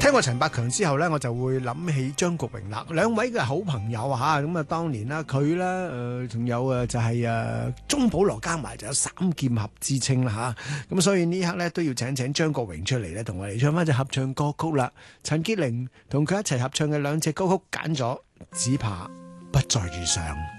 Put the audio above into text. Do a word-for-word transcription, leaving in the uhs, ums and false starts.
聽過陳百強之後咧，我就會諗起張國榮啦，兩位嘅好朋友嚇，咁啊當年啦，佢咧誒仲有誒就係誒鐘保羅加埋就有三劍俠之稱啦嚇，咁所以呢刻咧都要請請張國榮出嚟咧，同我哋唱翻隻合唱歌曲啦。陳潔靈同佢一齊合唱嘅兩隻歌曲，揀咗只怕不再遇上。